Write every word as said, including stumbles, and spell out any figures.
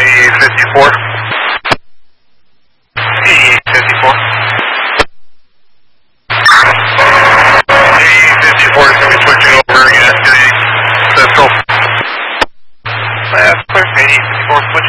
fifty-four. E fifty-four. E fifty-four is going to be switching over again to Central. Last clear. E fifty-four switching.